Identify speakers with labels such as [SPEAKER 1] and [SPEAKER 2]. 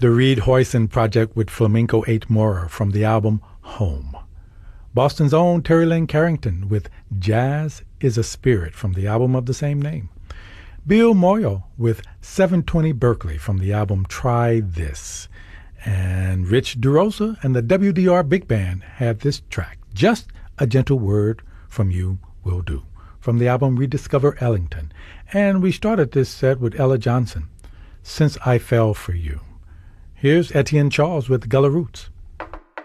[SPEAKER 1] The Reed Hoyson Project with Flamenco 8 Mora from the album Home. Boston's own Terry Lynn Carrington with Jazz is a Spirit from the album of the same name. Bill Moyo with 720 Berkeley from the album Try This. And Rich DeRosa and the WDR Big Band have this track, Just a Gentle Word from You Will Do, from the album Rediscover Ellington. And we started this set with Ella Johnson, Since I Fell for You. Here's Etienne Charles with Gullah Roots.